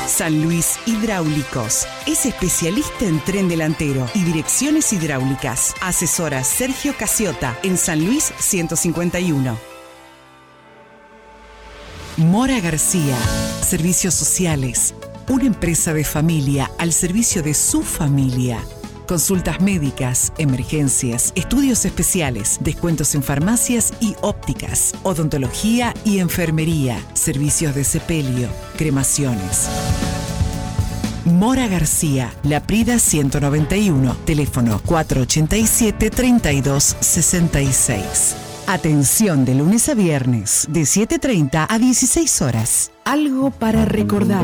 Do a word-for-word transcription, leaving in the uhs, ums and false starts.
San Luis Hidráulicos. Es especialista en tren delantero y direcciones hidráulicas. Asesora Sergio Casiota en San Luis ciento cincuenta y uno. Mora García. Servicios sociales. Una empresa de familia al servicio de su familia. Consultas médicas, emergencias, estudios especiales, descuentos en farmacias y ópticas, odontología y enfermería, servicios de sepelio, cremaciones. Mora García, La Prida ciento noventa y uno, teléfono cuatro ochenta y siete, treinta y dos sesenta y seis. Atención de lunes a viernes, de siete treinta a dieciséis horas. Algo para recordar.